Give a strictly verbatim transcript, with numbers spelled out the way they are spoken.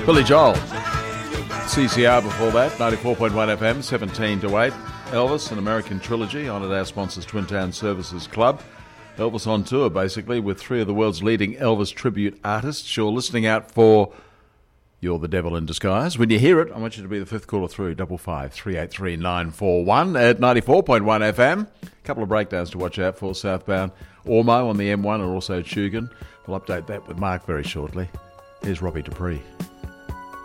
Billy Joel. C C R before that, ninety-four point one F M, seventeen to eight. Elvis, an American trilogy, honoured our sponsors, Twin Town Services Club. Elvis on tour, basically, with three of the world's leading Elvis tribute artists. You're listening out for You're the Devil in Disguise. When you hear it, I want you to be the fifth caller through, double five three eight three nine four one at ninety-four point one F M. A couple of breakdowns to watch out for, southbound Ormo on the M one and also Tugun. We'll update that with Mark very shortly. Here's Robbie Dupree.